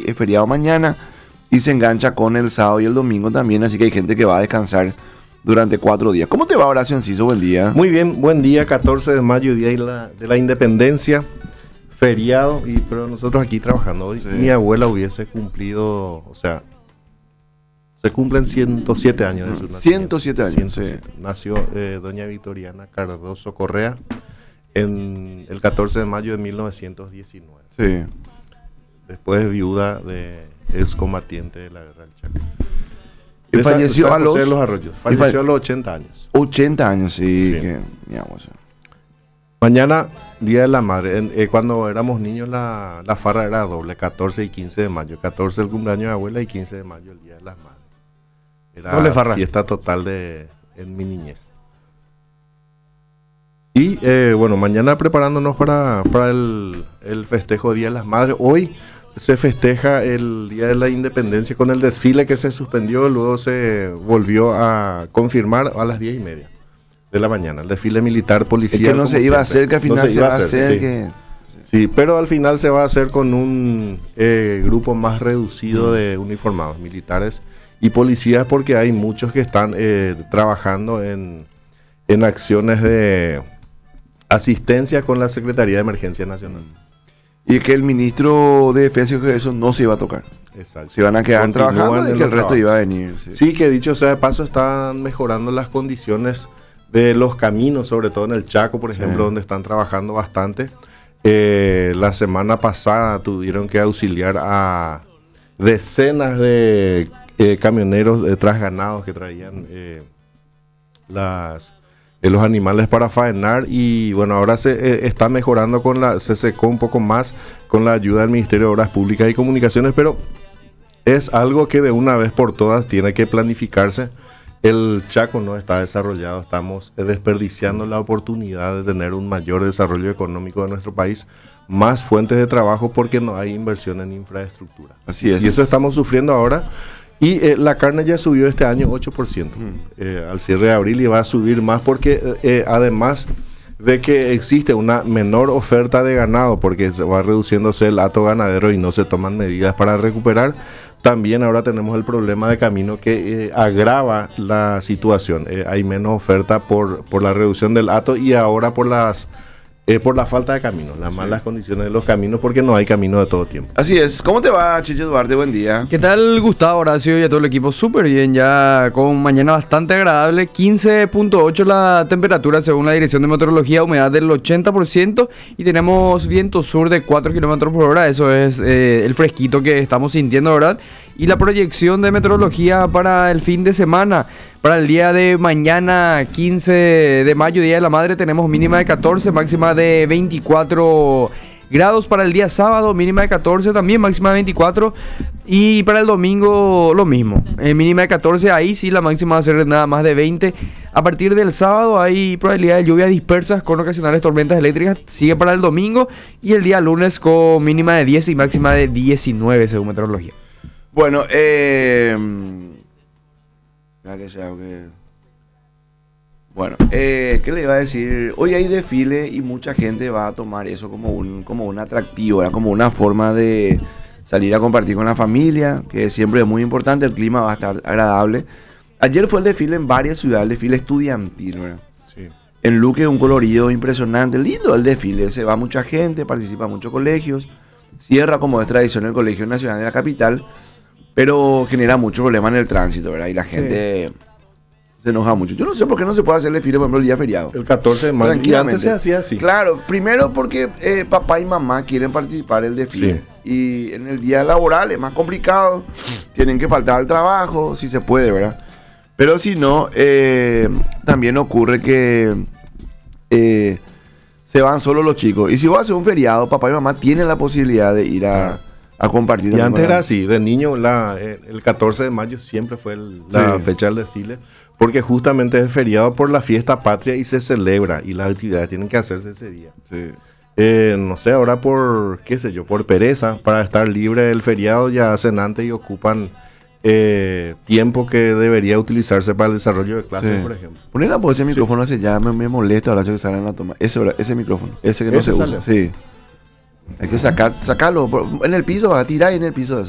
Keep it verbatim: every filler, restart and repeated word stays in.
es feriado mañana y se engancha con el sábado y el domingo también, así que hay gente que va a descansar durante cuatro días. ¿Cómo te va, Horacio Enciso? Buen día. Muy bien, buen día, catorce de mayo, día de la, de la independencia, feriado, y pero nosotros aquí trabajando hoy. Sí. Mi abuela hubiese cumplido, o sea, se cumplen ciento siete años de su nacimiento. ciento siete años, ciento siete. Sí. Nació eh, doña Victoriana Cardoso Correa en el catorce de mayo de mil novecientos diecinueve. Sí. Después viuda de excombatiente de la guerra del Chaco. Y de falleció San, a los, San los Arroyos. Falleció a los ochenta años. ochenta años, sí. Sí. Que, digamos, mañana, Día de la Madre. En, eh, cuando éramos niños la, la farra era doble, catorce y quince de mayo. catorce el cumpleaños de abuela y quince de mayo el Día de las Madres. Era doble farra. Fiesta total de, en mi niñez. Y eh, bueno, mañana preparándonos para, para el, el festejo Día de las Madres. Hoy se festeja el Día de la Independencia con el desfile que se suspendió, luego se volvió a confirmar a las diez y media de la mañana. El desfile militar policial. Es que no se iba a hacer, que al final no se, se va a hacer. hacer sí. Que... sí, pero al final se va a hacer con un eh, grupo más reducido de uniformados, militares y policías, porque hay muchos que están eh, trabajando en, en acciones de asistencia con la Secretaría de Emergencia Nacional. Y que el ministro de Defensa dijo que eso no se iba a tocar. Exacto. Se iban a quedar Continúan trabajando y que el resto trabajos. iba a venir. Sí. sí, que dicho sea de paso, están mejorando las condiciones de los caminos, sobre todo en el Chaco, por ejemplo, sí. donde están trabajando bastante. Eh, la semana pasada tuvieron que auxiliar a decenas de eh, camioneros de trasganados que traían eh, las... los animales para faenar, y bueno, ahora se eh, está mejorando con la, se secó un poco más con la ayuda del Ministerio de Obras Públicas y Comunicaciones, pero es algo que de una vez por todas tiene que planificarse. El Chaco no está desarrollado, estamos desperdiciando la oportunidad de tener un mayor desarrollo económico de nuestro país, más fuentes de trabajo, porque no hay inversión en infraestructura. Así es. Y eso estamos sufriendo ahora. Y eh, la carne ya subió este año ocho por ciento Mm. eh, al cierre de abril, y va a subir más porque eh, además de que existe una menor oferta de ganado, porque se va reduciéndose el hato ganadero y no se toman medidas para recuperar, también ahora tenemos el problema de camino que eh, agrava la situación. Eh, hay menos oferta por, por la reducción del hato, y ahora por las... Eh, por la falta de caminos, las sí. malas condiciones de los caminos, porque no hay camino de todo tiempo. Así es. ¿Cómo te va, Chicho Duarte? Buen día. ¿Qué tal, Gustavo, Horacio y a todo el equipo? Súper bien, ya con mañana bastante agradable. quince punto ocho la temperatura según la Dirección de Meteorología, humedad del ochenta por ciento y tenemos viento sur de cuatro kilómetros por hora. Eso es eh, el fresquito que estamos sintiendo, ¿verdad? Y la proyección de meteorología para el fin de semana. Para el día de mañana, quince de mayo, Día de la Madre, tenemos mínima de catorce, máxima de veinticuatro grados. Para el día sábado, mínima de catorce, también máxima de veinticuatro. Y para el domingo, lo mismo. Eh, mínima de catorce, ahí sí la máxima va a ser nada más de veinte. A partir del sábado hay probabilidad de lluvias dispersas con ocasionales tormentas eléctricas. Sigue para el domingo. Y el día lunes con mínima de diez y máxima de diecinueve, según meteorología. Bueno, eh... Que sea, que... Bueno, eh, ¿qué le iba a decir? Hoy hay desfile y mucha gente va a tomar eso como un, como un atractivo, ¿verdad? Como una forma de salir a compartir con la familia, que siempre es muy importante. El clima va a estar agradable. Ayer fue el desfile en varias ciudades, el desfile estudiantil, ¿verdad? Sí. En Luque, un colorido impresionante, lindo el desfile. Se va mucha gente, participa muchos colegios. Cierra, como es tradición, el Colegio Nacional de la capital, pero genera mucho problema en el tránsito, ¿verdad? Y la gente sí. se enoja mucho. Yo no sé por qué no se puede hacer el desfile, por ejemplo, el día feriado. El catorce de mayo. Y antes se hacía así. Claro, primero porque eh, papá y mamá quieren participar del desfile. Sí. Y en el día laboral es más complicado. Tienen que faltar al trabajo, si se puede, ¿verdad? Pero si no, eh, también ocurre que eh, se van solo los chicos. Y si vos haces un feriado, papá y mamá tienen la posibilidad de ir a... a compartir. Y antes era así, de niño, la, el catorce de mayo siempre fue el, la sí. fecha del desfile, porque justamente es feriado por la fiesta patria y se celebra, y las actividades tienen que hacerse ese día. Sí. Eh, no sé, ahora por, qué sé yo, por pereza, para estar libre del feriado, ya hacen antes y ocupan eh, tiempo que debería utilizarse para el desarrollo de clases, sí. por ejemplo. Poner pues, ese micrófono, sí. ese ya me, me molesta ahora que sale en la toma. Ese, ese micrófono, ese que no ese se usa. Sí. Hay que sacar, sacarlo en el piso, a tirar en el piso.